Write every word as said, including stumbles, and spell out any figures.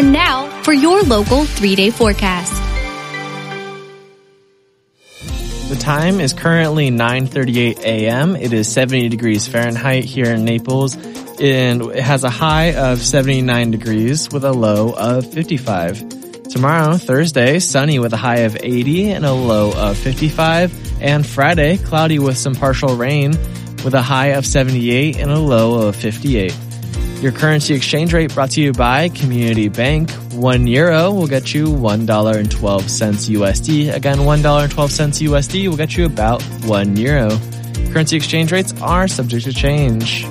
And now for your local three-day forecast. The time is currently nine thirty-eight a.m. It is seventy degrees Fahrenheit here in Naples, and it has a high of seventy-nine degrees with a low of fifty-five. Tomorrow, Thursday, sunny with a high of eighty and a low of fifty-five. And Friday, cloudy with some partial rain with a high of seventy-eight and a low of fifty-eight. Your currency exchange rate brought to you by Community Bank. One euro will get you one dollar and twelve cents U S D. Again, one dollar and twelve cents U S D will get you about one euro. Currency exchange rates are subject to change.